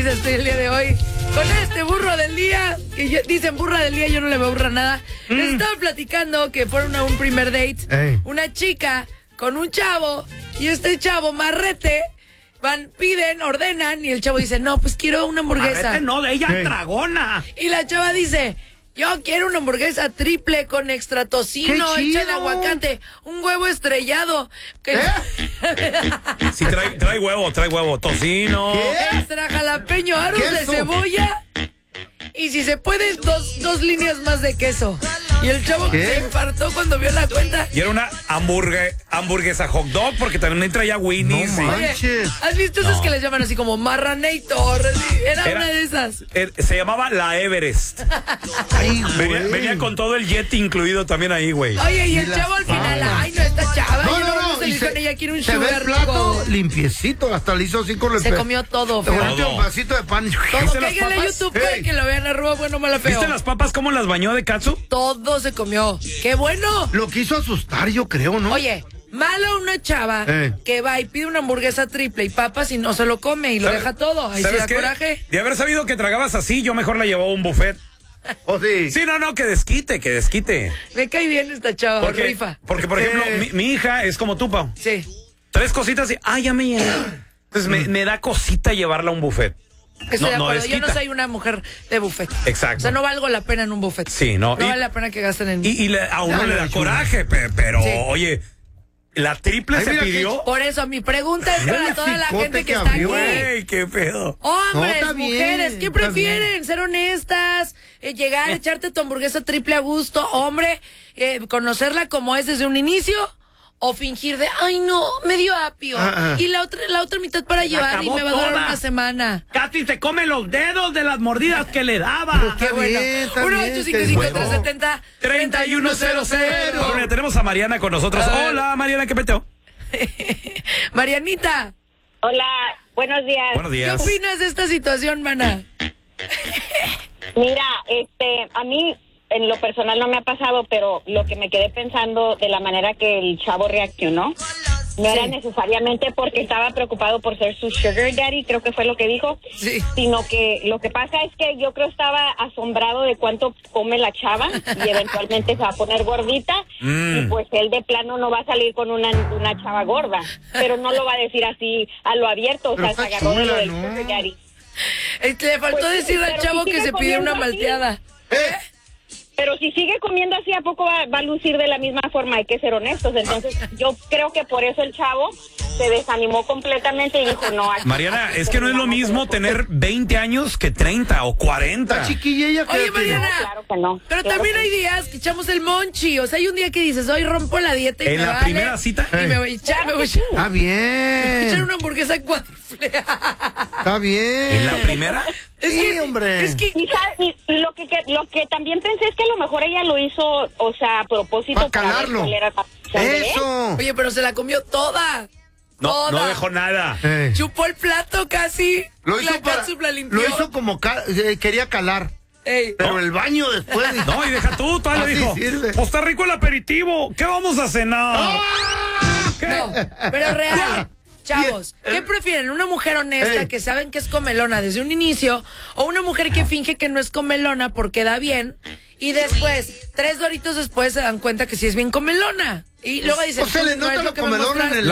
feliz estoy el día de hoy con este burro del día. Dicen burra del día, yo no le me aburra nada. Les estaba platicando que fueron a un primer date. Una chica con un chavo y este chavo marrete. Piden, ordenan y el chavo dice, no, pues quiero una hamburguesa. Marrete no, de ella dragona. Y la chava dice, yo quiero una hamburguesa triple con extra tocino, hecha de aguacate, un huevo estrellado. Sí, trae huevo, tocino. Extra jalapeño, aros de cebolla. Y si se puede, dos líneas más de queso. Y el chavo se infartó cuando vio la cuenta. Y era una hamburguesa hot dog, porque también traía Winnie's. No manches. ¿Has visto esas que les llaman así como Marranator? Era una de esas. Se llamaba la Everest. Ay, venía con todo el jet incluido también ahí, güey. Oye, y el chavo al final, ay, no, esta chava. No, se le dijo, ella quiere un se ve sugar el plato rico. limpiecito, hasta le hizo así con el Se comió todo, Le feo. metió un vasito de pan. Todo, cáiganle a YouTube para que lo vean, arroba bueno, mala, feo. ¿Viste las papas cómo las bañó de katsu? Todo se comió. ¡Qué bueno! Lo quiso asustar, yo creo, ¿no? Oye, malo una chava que va y pide una hamburguesa triple y papas y no se lo come y lo deja todo. Ahí se da coraje. De haber sabido que tragabas así, yo mejor la llevaba a un buffet. ¿Oh, sí? Sí, no, que desquite. Me cae bien esta chava, rifa. Porque, por ejemplo, mi hija es como tú, Pau. Sí. 3 cositas y, ya me llené. Entonces me da cosita llevarla a un buffet. Estoy de acuerdo. Yo no soy una mujer de buffet. Exacto. O sea, no valgo la pena en un buffet. Sí, no. No vale la pena que gasten en... A uno le da coraje, pero, oye, la triple se pidió. Por eso, mi pregunta es para toda la gente que está aquí. Güey, qué pedo. Hombres, mujeres, ¿qué prefieren? ¿Ser honestas? ¿Llegar, echarte tu hamburguesa triple a gusto? Hombre, conocerla como es desde un inicio... O fingir de, ay no, me dio apio. Y la otra mitad para llevar y me va a durar una semana. Casi se come los dedos de las mordidas que le daba. Qué bueno. 1-855-370-3100. Bueno, tenemos a Mariana con nosotros. Hola, Mariana, ¿qué peteo? Marianita. Hola, buenos días. Buenos días. ¿Qué opinas de esta situación, mana? Mira, a mí en lo personal no me ha pasado, pero lo que me quedé pensando de la manera que el chavo reaccionó, no era necesariamente porque estaba preocupado por ser su sugar daddy, creo que fue lo que dijo, sino que lo que pasa es que yo creo estaba asombrado de cuánto come la chava y eventualmente se va a poner gordita y pues él de plano no va a salir con una chava gorda, pero no lo va a decir así a lo abierto, o sea, se agarró de lo del sugar daddy. Le faltó decirle al chavo que se pidió una malteada. Pero si sigue comiendo así, ¿a poco va a lucir de la misma forma? Hay que ser honestos. Entonces, yo creo que por eso el chavo se desanimó completamente y dijo, no. Mariana, es que no es lo mismo tener 20 años que 30 o 40. La chiquilla ella. Oye, Mariana, no, claro que no. Pero también hay días que echamos el monchi. O sea, hay un día que dices, hoy rompo la dieta y en me la vale, primera cita. Y me voy a echar. Está bien. Echar una hamburguesa cuádruple. Está bien. ¿En la primera? Sí, hombre. Es que... Y lo que también pensé es que a lo mejor ella lo hizo, o sea, a propósito para calarlo. ver cuál era Eso. Oye, pero se la comió toda. No dejó nada. Chupó el plato casi. Lo hizo, la limpió. lo hizo como quería calar. Pero el baño después. No, y deja tú, todavía le dijo. Sirve. Pues está rico el aperitivo. ¿Qué vamos a cenar? No, pero real. Chavos, ¿qué prefieren? ¿Una mujer honesta que saben que es comelona desde un inicio o una mujer que finge que no es comelona porque da bien y después, 3 doritos después se dan cuenta que sí es bien comelona? Y luego dicen, o sea, le no nota es lo lo que me comelona en mostraste. el